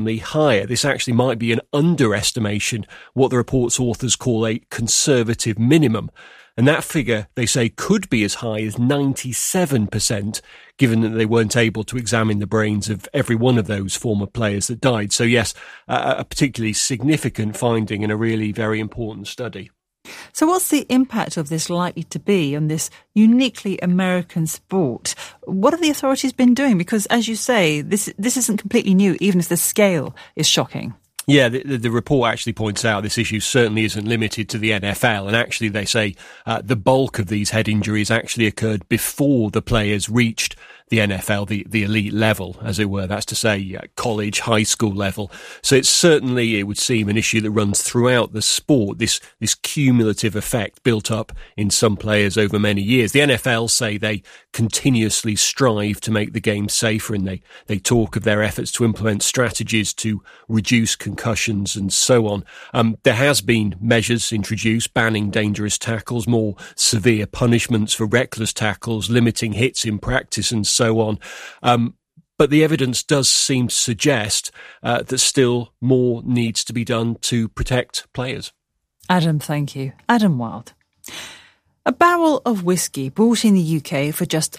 higher. This actually might be an underestimation, what the report's authors call a conservative minimum. And that figure, they say, could be as high as 97%, given that they weren't able to examine the brains of every one of those former players that died. So yes, a particularly significant finding and a really very important study. So what's the impact of this likely to be on this uniquely American sport? What have the authorities been doing? Because, as you say, this isn't completely new, even if the scale is shocking. Yeah, the report actually points out this issue certainly isn't limited to the NFL. And actually, they say the bulk of these head injuries actually occurred before the players reached the NFL, the elite level, as it were. That's to say, college, high school level. So it's certainly, it would seem, an issue that runs throughout the sport, this cumulative effect built up in some players over many years. The NFL say they continuously strive to make the game safer, and they talk of their efforts to implement strategies to reduce concussions and so on. There has been measures introduced banning dangerous tackles, more severe punishments for reckless tackles, limiting hits in practice and so on. But the evidence does seem to suggest that still more needs to be done to protect players. Adam, thank you. Adam Wild. A barrel of whiskey bought in the UK for just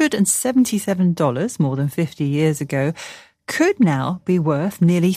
$177 more than 50 years ago could now be worth nearly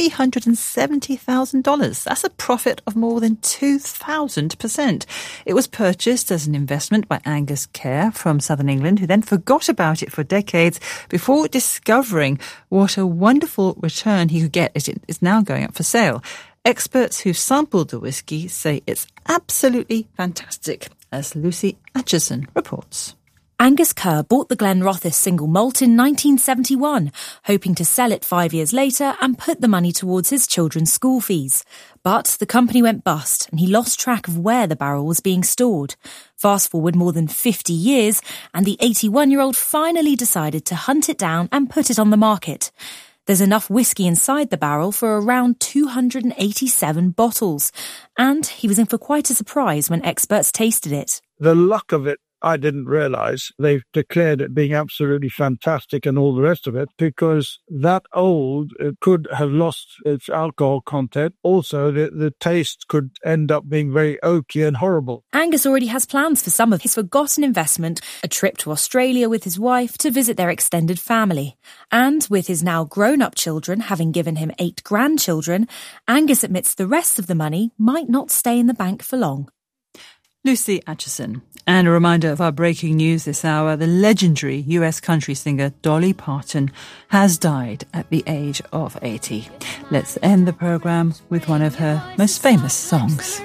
$370,000. That's a profit of more than 2,000%. It was purchased as an investment by Angus Kerr from southern England, who then forgot about it for decades before discovering what a wonderful return he could get. It's now going up for sale. Experts who've sampled the whiskey say it's absolutely fantastic, as Lucy Atchison reports. Angus Kerr bought the Glenrothes single malt in 1971, hoping to sell it 5 years later and put the money towards his children's school fees. But the company went bust and he lost track of where the barrel was being stored. Fast forward more than 50 years and the 81-year-old finally decided to hunt it down and put it on the market. There's enough whiskey inside the barrel for around 287 bottles. And he was in for quite a surprise when experts tasted it. The luck of it, I didn't realise. They've declared it being absolutely fantastic and all the rest of it, because that old, it could have lost its alcohol content. Also, the taste could end up being very oaky and horrible. Angus already has plans for some of his forgotten investment, a trip to Australia with his wife to visit their extended family. And with his now grown-up children having given him 8 grandchildren, Angus admits the rest of the money might not stay in the bank for long. Lucy Atchison. And a reminder of our breaking news this hour, the legendary US country singer Dolly Parton has died at the age of 80. Let's end the programme with one of her most famous songs.